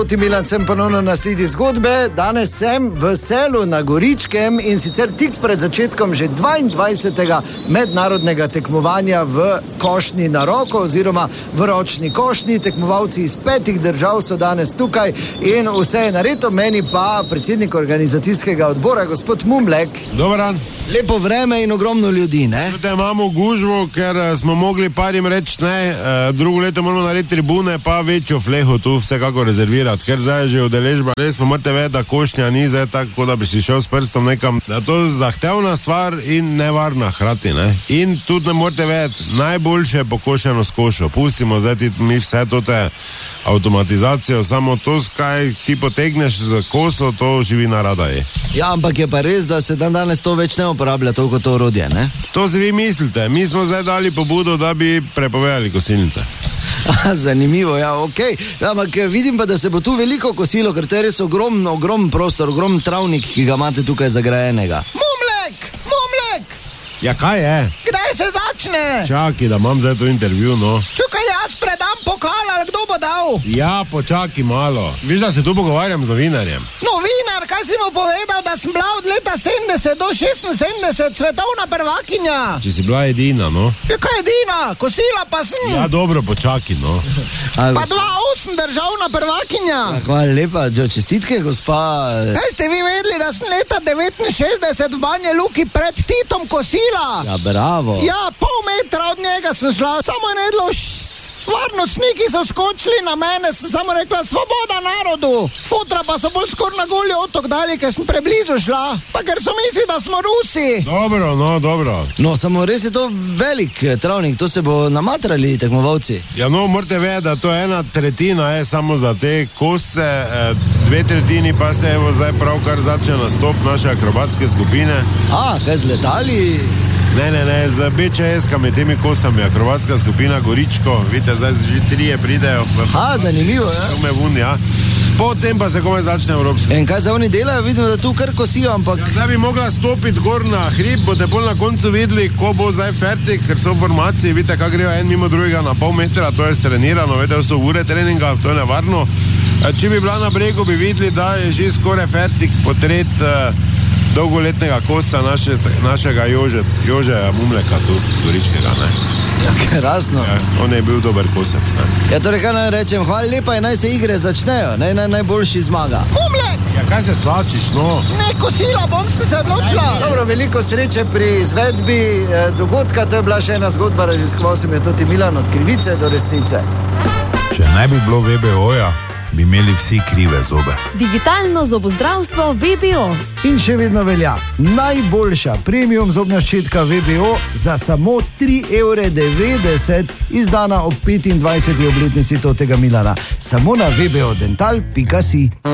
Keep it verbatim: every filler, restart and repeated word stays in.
Milan, sem ponovno na sledi zgodbe. Danes sem v Selu na Goričkem in sicer tik pred začetkom že dvaindvajsetega mednarodnega tekmovanja v košnji na roko oziroma v ročni košnji. Tekmovalci iz petih držav so danes tukaj in vse je naredo. Meni pa predsednik organizacijskega odbora, gospod Mumlek. Dobar dan. Lepo vreme in ogromno ljudi, ne? Tudi imamo gužvo, ker smo mogli parim reči ne, drugo leto moramo narediti tribune, pa večjo fleho tu vsekako rezervirati, ker zdaj je že udeležba. Res pa morate vedeti, da košnja ni zdaj tako, da bi si šel s prstom nekam. Da to je zahtevna stvar in nevarna hkrati, ne? In tudi ne morate vedeti, najboljše je pokošeno s košo. Pustimo zdaj ti, mi vse to te avtomatizacijo, samo to, kaj ti potegneš z koso, to živina rada je. Ja, ampak je pa res, da se dan danes to več ne uporablja toliko to orodje, ne? To si vi mislite. Mi smo zdaj dali pobudo, da bi prepovedali kosilnice. Zanimivo, ja, okej. Okay. Ampak vidim pa, da se bo tu veliko kosilo, ker to je res ogromen, ogromen prostor, ogromen travnik, ki ga imate tukaj zagrajenega. Mumlek! Mumlek! Ja, kaj je? Kdaj se začne? Čakaj, da imam zdaj to intervju, no. Čukaj, jaz predam pokal, ali kdo bo dal? Ja, počakaj malo. Viš, da se tu pogovarjam z novinarjem. Novinar, kaj si mu povedal, da sem bila od leta sedemdeset do šestinsedemdeset svetovna prvakinja? Če si bila edina, no. Ja, kaj edina? Kosila pa sem. Ja, dobro, počakaj, no. Pa dva osem državna prvakinja. Ja, hvala lepa, čestitke, gospa. Kaj ste vi vedeli, da sem leta devetinšestdeset v Banja Luki pred Titom kosila? Ja, bravo. Ja, pol metra od njega sem šla, samo je nedlo šš. Varnostniki so skočili na mene, sem samo rekla, svoboda narodu. Fotra pa so bolj skor na Goli otok dali, ker sem preblizu šla. Pa ker so misli, da smo Rusi. Dobro, no, dobro. No, samo res je to velik travnik, to se bo namatrali tekmovalci. Ja, no, morate vedeti, da to je ena tretjina je samo za te kosce, dve tretjini pa se evo zdaj pravkar začne nastop naše akrobatske skupine. A, kaj z letali? Ne, ne, ne, z B Č S-ka med temi kosami, akrobatska skupina Goričko, vidite, zdaj že trije pridejo. A, zanimivo, ja. Šume vun, ja. Potem pa se komaj začne evropsko. In kaj za oni delajo, vidim, da tu kar kosijo, ampak... Ja, zdaj bi mogla stopiti gor na hrib, boste bolj na koncu videli, ko bo zdaj fertik, ker so formacije, vidite, kako grejo en mimo drugega na pol metra, to je strenirano, vedete, so ure treninga, to je nevarno. Če bi bila na bregu, bi videli, da je že skoraj fertik potret uh, dolgoletnega kosa naše, našega Jože, Jožeja Mumleka tu, z Goričkega, ne. Ja, krasno. Ja, on je bil dober kosec, ne. Ja, torej, kaj naj rečem, hvala lepa in naj se igre začnejo, naj, naj najboljši zmaga. Mumlek! Ja, kaj se slačiš, no? Ne, kosila bom se se odločila. Dobro, veliko sreče pri izvedbi eh, dogodka, to je bila še ena zgodba, raziskoval sem je tudi Milan, od krivice do resnice. Če ne bi bilo V B O-ja, bi imeli vsi krive zobe. Digitalno zobozdravstvo V B O. In še vedno velja najboljša premium zobna ščitka V B O za samo tri evre devetdeset, izdana ob petindvajseti obletnici totega Milana. Samo na v b o dental pika si.